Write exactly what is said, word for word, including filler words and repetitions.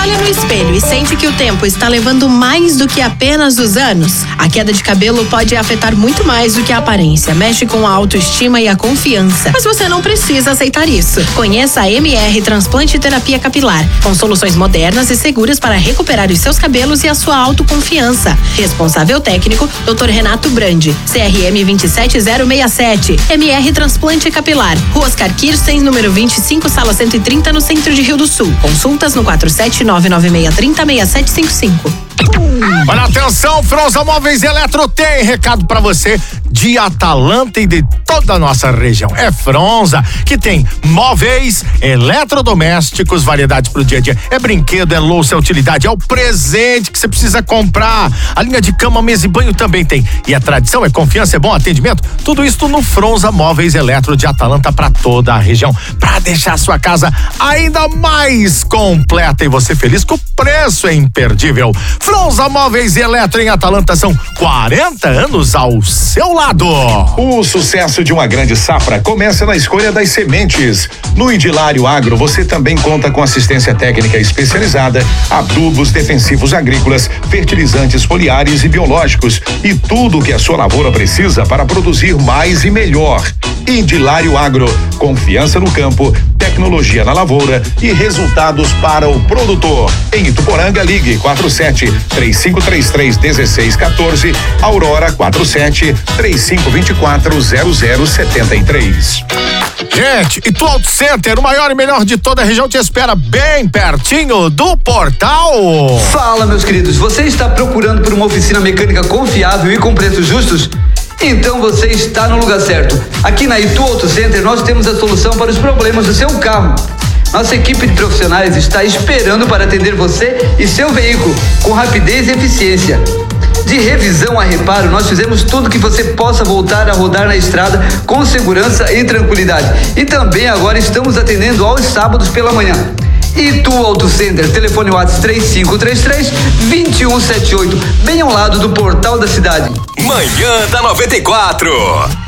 olha no espelho e sente que o tempo está levando mais do que apenas os anos? A queda de cabelo pode afetar muito mais do que a aparência. Mexe com a autoestima e a confiança. Mas você não precisa aceitar isso. Conheça a M R Transplante e Terapia Capilar, com soluções modernas e seguras para recuperar os seus cabelos e a sua autoconfiança. Responsável técnico, doutor Renato Brandi, C R M dois sete zero seis sete. M R Transplante Capilar, Rua Oscar Kirsten, número vinte e cinco, sala cento e trinta, no centro de Rio do Sul. Consultas no quatro sete nove nove seis três zero seis sete cinco cinco. Olha, atenção, Fronza Móveis e Eletro tem recado pra você de Atalanta e de toda a nossa região. É Fronza, que tem móveis, eletrodomésticos, variedades pro dia a dia. É brinquedo, é louça, é utilidade, é o presente que você precisa comprar. A linha de cama, mesa e banho também tem. E a tradição, é confiança, é bom atendimento. Tudo isso no Fronza Móveis e Eletro de Atalanta pra toda a região. Pra deixar a sua casa ainda mais completa e você feliz, com o preço é imperdível. Fronza Móveis e Eletro em Atalanta, são quarenta anos ao seu lado. O sucesso de uma grande safra começa na escolha das sementes. No Indilário Agro você também conta com assistência técnica especializada, adubos defensivos agrícolas, fertilizantes foliares e biológicos e tudo o que a sua lavoura precisa para produzir mais e melhor. Indilário Agro, confiança no campo, tecnologia na lavoura e resultados para o produtor. Em Ituporanga, ligue quatro sete três cinco três três um seis um quatro, Aurora quatro sete três cinco dois quatro zero zero sete três. Gente, Itu Auto Center, o maior e melhor de toda a região, te espera bem pertinho do portal. Fala, meus queridos, você está procurando por uma oficina mecânica confiável e com preços justos? Então você está no lugar certo. Aqui na Itu Auto Center nós temos a solução para os problemas do seu carro. Nossa equipe de profissionais está esperando para atender você e seu veículo com rapidez e eficiência. De revisão a reparo, nós fizemos tudo que você possa voltar a rodar na estrada com segurança e tranquilidade. E também agora estamos atendendo aos sábados pela manhã. Itu Auto Center, telefone WhatsApp três cinco três três, dois um sete oito, bem ao lado do portal da cidade. Manhã da noventa e quatro.